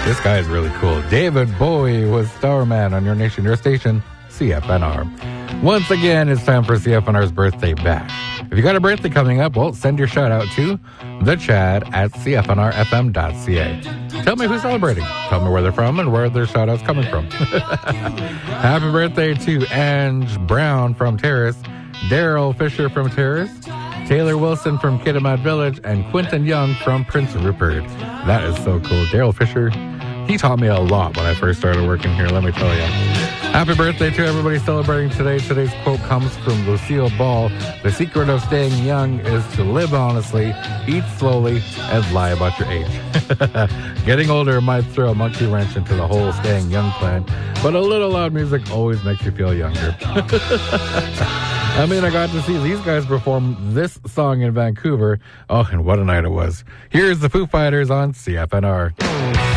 This guy is really cool. David Bowie was Starman on your nation, your station, CFNR. Once again, it's time for CFNR's Birthday Bash. If you got a birthday coming up, well, send your shout out to the Chad at cfnrfm.ca. Tell me who's celebrating. Tell me where they're from and where their shout out's coming from. Happy birthday to Ange Brown from Terrace, Daryl Fisher from Terrace, Taylor Wilson from Kitimat Village, and Quentin Young from Prince Rupert. That is so cool. Daryl Fisher, he taught me a lot when I first started working here, let me tell you. Happy birthday to everybody celebrating today. Today's quote comes from Lucille Ball. The secret of staying young is to live honestly, eat slowly, and lie about your age. Getting older might throw a monkey wrench into the whole staying young plan, but a little loud music always makes you feel younger. I mean, I got to see these guys perform this song in Vancouver. Oh, and what a night it was. Here's the Foo Fighters on CFNR.